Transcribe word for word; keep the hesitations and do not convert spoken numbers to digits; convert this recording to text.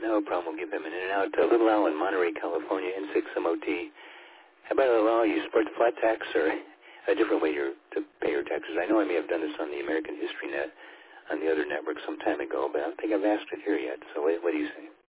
No problem. We'll give them an in and out. Uh, Little Al in Monterey, California, N six M O T. How about allow you support the flat tax or a different way to, to pay your taxes? I know I may have done this on the American History Net on the other network some time ago, but I don't think I've asked it here yet. So what, what do you say?